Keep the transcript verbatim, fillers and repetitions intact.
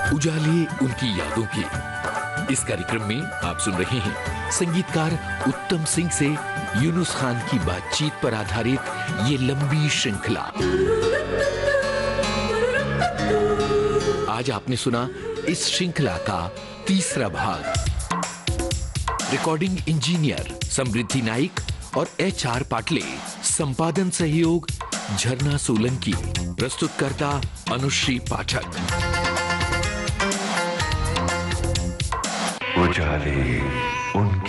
उजाले उनकी यादों की। इस कार्यक्रम में आप सुन रहे हैं संगीतकार उत्तम सिंह से यूनुस खान की बातचीत पर आधारित ये लंबी श्रृंखला। आज आपने सुना इस श्रृंखला का तीसरा भाग। रिकॉर्डिंग इंजीनियर समृद्धि नाइक और एच आर पाटले, संपादन सहयोग झरना सोलंकी, प्रस्तुतकर्ता अनुश्री पाठक। उजाले उनकी